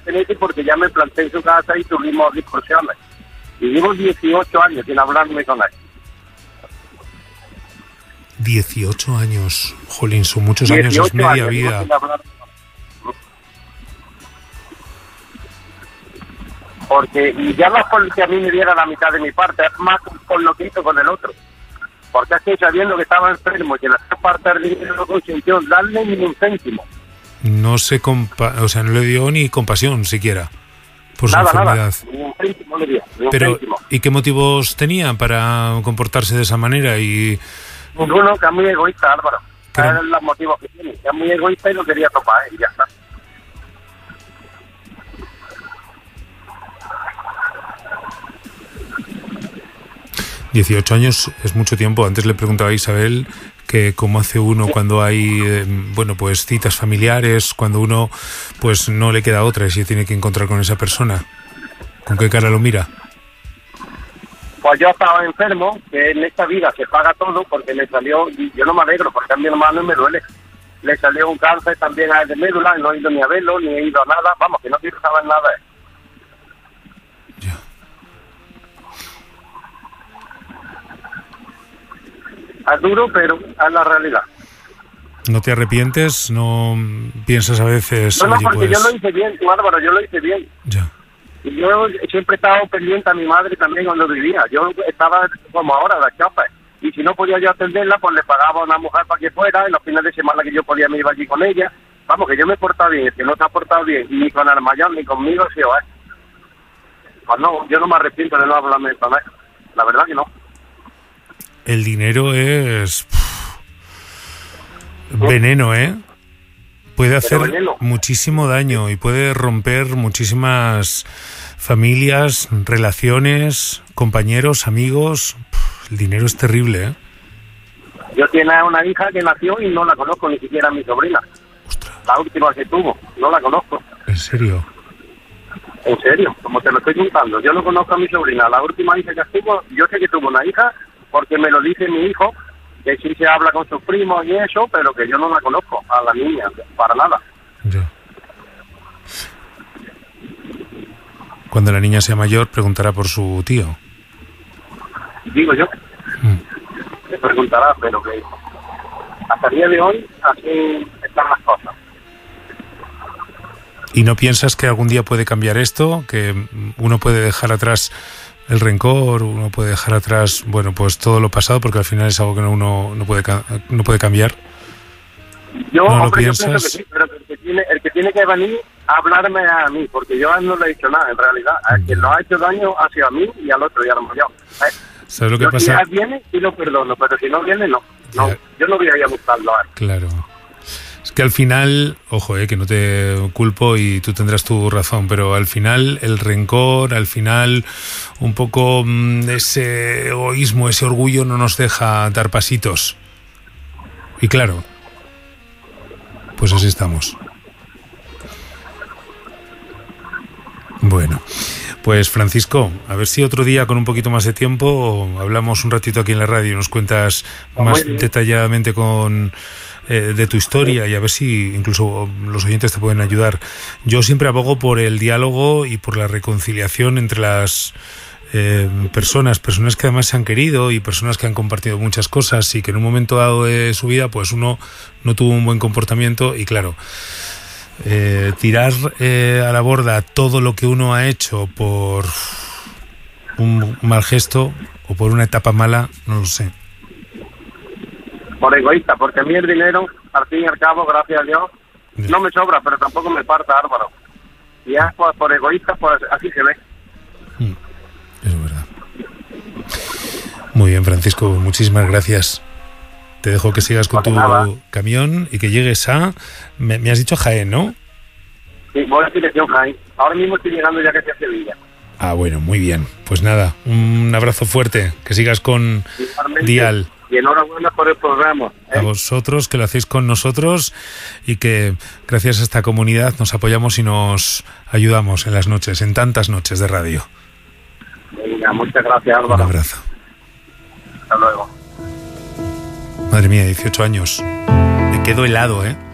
pertenece porque ya me planté en su casa y tuvimos discusiones. Y llevo 18 años sin hablarme con él. 18 años, jolín, son muchos años, es media vida. Porque, y ya no es porque a mí me diera la mitad de mi parte, es más con lo que hizo con el otro. Porque es que sabiendo que estaba enfermo y que la parte del dinero no consintió darle ni un céntimo. No se no le dio ni compasión siquiera por su enfermedad. Ni un céntimo le dio, ni un Pero, céntimo. ¿y qué motivos tenía para comportarse de esa manera? Y Ninguno, que es muy egoísta, Álvaro. Esos son los motivos que tiene. Que es muy egoísta y lo quería topar, y ya está. ...18 años es mucho tiempo. Antes le preguntaba a Isabel que cómo hace uno cuando hay, pues citas familiares, cuando uno pues no le queda otra y se tiene que encontrar con esa persona. ¿Con qué cara lo mira? Pues yo estaba enfermo, que en esta vida se paga todo, porque le salió, y yo no me alegro, porque a mi hermano me duele. Le salió un cáncer también a él de médula, no he ido ni a verlo, ni he ido a nada, vamos, que no quiero saber nada de él. Ya. Es duro, pero es la realidad. ¿No te arrepientes? ¿No piensas a veces? No, oye, porque pues... yo lo hice bien, Álvaro, yo lo hice bien. Ya. Y yo siempre he estado pendiente a mi madre también cuando vivía. Yo estaba como ahora, la chapa. Y si no podía yo atenderla, pues le pagaba a una mujer para que fuera. Y los fines de semana que yo podía me iba allí con ella. Vamos, que yo me he portado bien. El que no se ha portado bien, ni con el mayor, ni conmigo, sí o es. Pues no, yo no me arrepiento de no hablarme con él. La verdad que no. El dinero es... veneno, ¿eh? Puede hacer muchísimo daño y puede romper muchísimas familias, relaciones, compañeros, amigos. El dinero es terrible, ¿eh? Yo tenía una hija que nació y no la conozco, ni siquiera mi sobrina. Ostras. La última que tuvo, no la conozco. ¿En serio? En serio, como te lo estoy contando. Yo no conozco a mi sobrina. La última hija que tuvo, yo sé que tuvo una hija porque me lo dice mi hijo, que sí se habla con sus primos y eso, pero que yo no la conozco, a la niña, para nada. Ya. Cuando la niña sea mayor, preguntará por su tío. Digo yo. Me preguntará, pero que hasta el día de hoy así están las cosas. ¿Y no piensas que algún día puede cambiar esto? ¿Que uno puede dejar atrás el rencor, uno puede dejar atrás, pues todo lo pasado, porque al final es algo que uno no puede cambiar? Yo, ¿No hombre, lo yo pienso piensas? que sí, pero el que tiene que venir a hablarme a mí, porque yo a él no le he hecho nada, en realidad. El que nos ha hecho daño ha sido a mí y al otro, y a lo mejor. ¿Sabes lo que yo, pasa? Si él viene, sí lo perdono, pero si no viene, no. No, yo no voy a ir a buscarlo a él. Claro. Es que al final, ojo, que no te culpo y tú tendrás tu razón, pero al final el rencor, al final un poco ese egoísmo, ese orgullo no nos deja dar pasitos. Y claro, pues así estamos. Bueno, pues Francisco, a ver si otro día con un poquito más de tiempo hablamos un ratito aquí en la radio y nos cuentas más detalladamente de tu historia y a ver si incluso los oyentes te pueden ayudar. Yo siempre abogo por el diálogo y por la reconciliación entre las personas que además se han querido y personas que han compartido muchas cosas y que en un momento dado de su vida pues uno no tuvo un buen comportamiento y claro, tirar a la borda todo lo que uno ha hecho por un mal gesto o por una etapa mala, no lo sé. Por egoísta, porque a mí el dinero, al fin y al cabo, gracias a Dios, no me sobra, pero tampoco me falta, Álvaro. Y es por egoísta, pues así se ve. Es verdad. Muy bien, Francisco, muchísimas gracias. Te dejo que sigas con tu camión y que llegues a... Me has dicho Jaén, ¿no? Sí, voy a dirección Jaén. Ahora mismo estoy llegando ya casi a Sevilla. Ah, bueno, muy bien. Pues nada, un abrazo fuerte. Que sigas con Dial. Y enhorabuena por el programa. A vosotros, que lo hacéis con nosotros y que gracias a esta comunidad nos apoyamos y nos ayudamos en las noches, en tantas noches de radio. Venga, muchas gracias, Álvaro. Un abrazo. Hasta luego. Madre mía, 18 años. Me quedo helado, ¿eh?